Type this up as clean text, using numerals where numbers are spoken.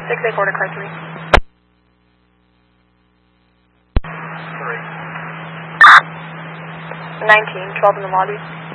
684 to car 3. 3. 19, 12 in the lobby.